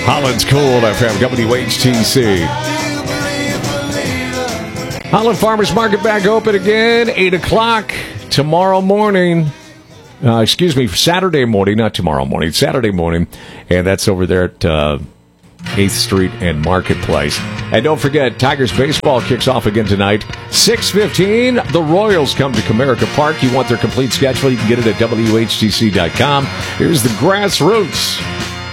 Holland's Cool FM, WHTC. Holland Farmers Market back open again, 8 o'clock tomorrow morning. Saturday morning, not tomorrow morning, Saturday morning. And that's over there at 8th Street and Marketplace. And don't forget, Tigers baseball kicks off again tonight. 6:15, the Royals come to Comerica Park. You want their complete schedule, you can get it at WHTC.com. Here's the Grassroots.